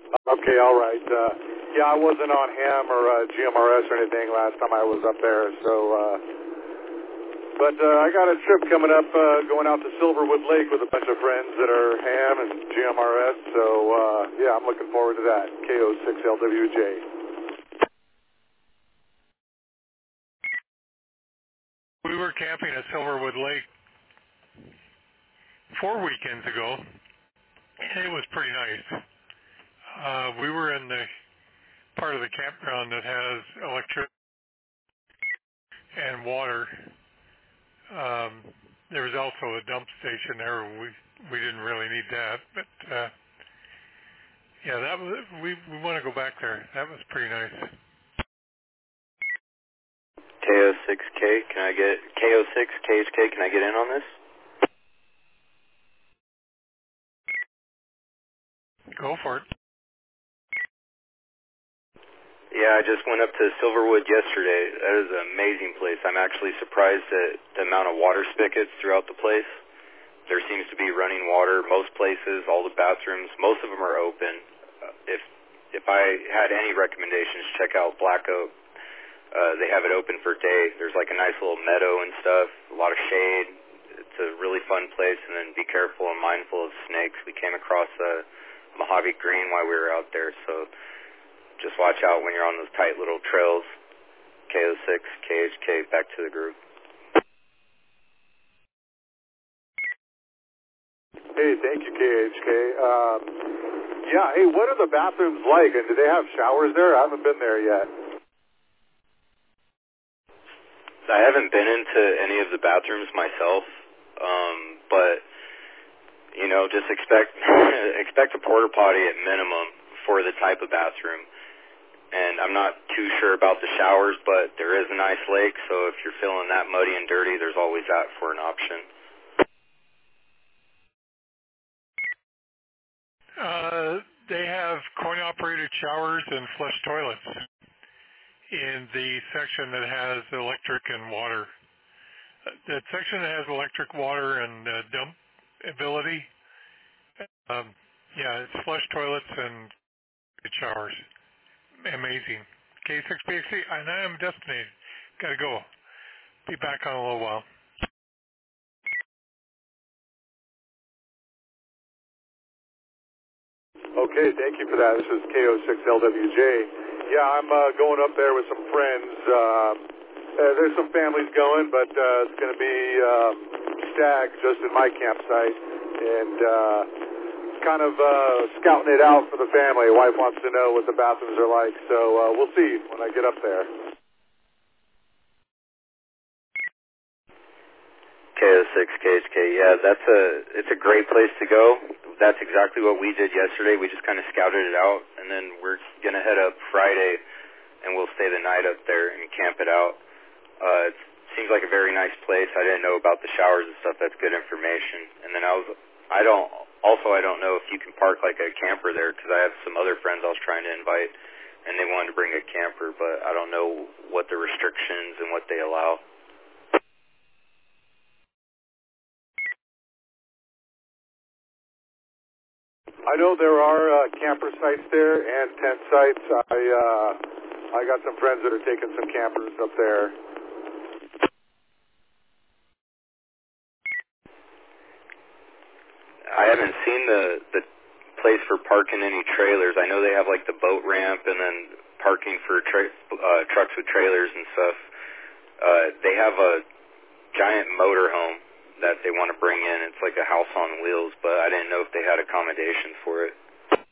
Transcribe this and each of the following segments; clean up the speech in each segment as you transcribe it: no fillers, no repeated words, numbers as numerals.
Okay, all right. Yeah, I wasn't on HAM or GMRS or anything last time I was up there, so, but I got a trip coming up going out to Silverwood Lake with a bunch of friends that are HAM and GMRS, so, yeah, I'm looking forward to that. KO6LWJ. We were camping at Silverwood Lake 4 weekends ago. It was pretty nice. We were in the part of the campground that has electric and water. There was also a dump station there. We didn't really need that, but yeah, that was we want to go back there. That was pretty nice. KO6K, can I get KO6KHK? Can I get in on this? Go for it. Yeah, I just went up to Silverwood yesterday. That is an amazing place. I'm actually surprised at the amount of water spigots throughout the place. There seems to be running water most places, all the bathrooms, most of them are open. If I had any recommendations, check out Black Oak. They have it open for day. There's like a nice little meadow and stuff, a lot of shade. It's a really fun place, and then be careful and mindful of snakes. We came across Mojave Green while we were out there, so just watch out when you're on those tight little trails. KO6, KHK, back to the group. Hey, thank you, KHK. Yeah, hey, what are the bathrooms like, and do they have showers there? I haven't been there yet. I haven't been into any of the bathrooms myself, but, you know, just expect a porta potty at minimum for the type of bathroom. And I'm not too sure about the showers, but there is a nice lake, so if you're feeling that muddy and dirty, there's always that for an option. They have coin-operated showers and flush toilets in the section that has electric and water. That section that has electric, water, and dump ability, yeah, it's flush toilets and showers. Amazing. K6BXC, and I am Destiny. Gotta go. Be back on a little while. Okay, thank you for that. This is KO6LWJ. Yeah, I'm going up there with some friends. There's some families going, but it's going to be stag just in my campsite. And kind of scouting it out for the family. Wife wants to know what the bathrooms are like, so we'll see when I get up there. KO6KHK, yeah, it's a great place to go. That's exactly what we did yesterday. We just kind of scouted it out, and then we're going to head up Friday, and we'll stay the night up there and camp it out. It seems like a very nice place. I didn't know about the showers and stuff. That's good information. And then I don't know if you can park like a camper there, because I have some other friends I was trying to invite, and they wanted to bring a camper, but I don't know what the restrictions and what they allow. I know there are camper sites there and tent sites. I got some friends that are taking some campers up there. I haven't seen the place for parking any trailers. I know they have like the boat ramp and then parking for trucks with trailers and stuff. They have a giant motorhome that they want to bring in. It's like a house on wheels, but I didn't know if they had accommodations for it.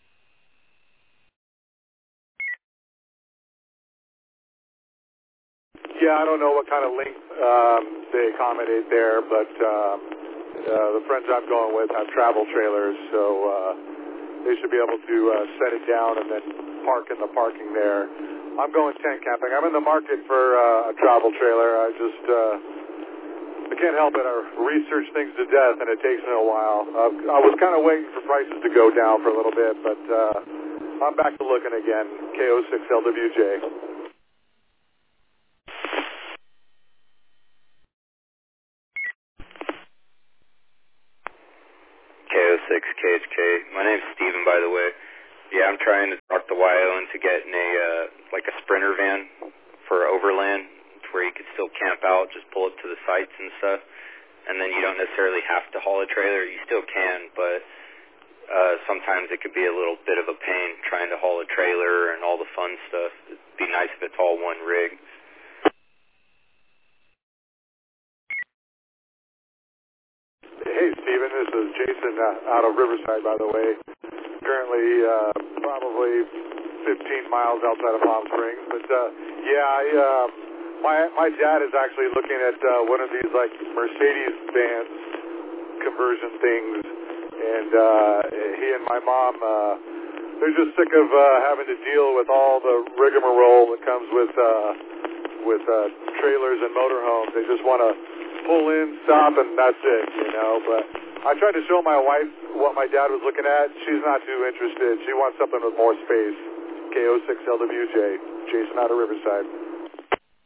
Yeah, I don't know what kind of length they accommodate there, but the friends I'm going with have travel trailers, so they should be able to set it down and then park in the parking there. I'm going tent camping. I'm in the market for a travel trailer. I can't help it. I research things to death, and it takes me a while. I was kind of waiting for prices to go down for a little bit, but I'm back to looking again. KO6LWJ. KO6KHK. My name's Steven, by the way. Yeah, I'm trying to talk the YO into getting like a Sprinter van for overland, where you could still camp out, just pull it to the sites and stuff. And then you don't necessarily have to haul a trailer. You still can, but sometimes it could be a little bit of a pain trying to haul a trailer and all the fun stuff. It'd be nice if it's all one rig. Hey, Stephen, this is Jason out of Riverside, by the way. Currently probably 15 miles outside of Palm Springs. But, my dad is actually looking at one of these, like, Mercedes-Benz conversion things. And he and my mom, they're just sick of having to deal with all the rigmarole that comes with trailers and motorhomes. They just want to pull in, stop, and that's it, you know. But I tried to show my wife what my dad was looking at. She's not too interested. She wants something with more space. KO6LWJ, Jason out of Riverside.